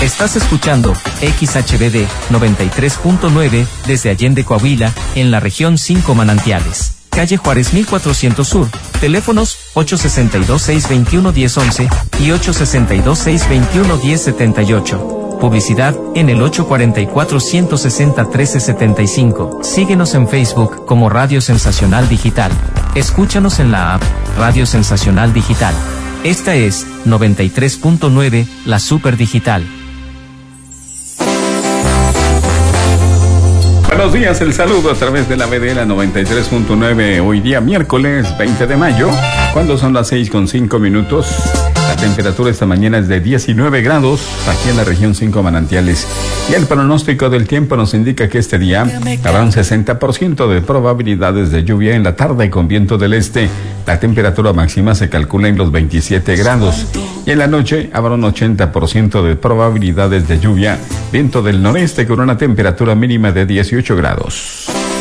Estás escuchando XHBD 93.9 desde Allende, Coahuila, en la región 5 Manantiales. Calle Juárez 1400 Sur. Teléfonos 862-621-1011 y 862-621-1078. Publicidad en el 844-160-1375. Síguenos en Facebook como Radio Sensacional Digital. Escúchanos en la app Radio Sensacional Digital. Esta es 93.9, la Super Digital. Buenos días, el saludo a través de la BDL 93.9, hoy día miércoles 20 de mayo, cuando son las 6:05. La temperatura esta mañana es de 19 grados, aquí en la región 5 Manantiales. Y el pronóstico del tiempo nos indica que este día habrá un 60% de probabilidades de lluvia en la tarde con viento del este. La temperatura máxima se calcula en los 27 grados. Y en la noche habrá un 80% de probabilidades de lluvia, viento del noreste con una temperatura mínima de 18 grados.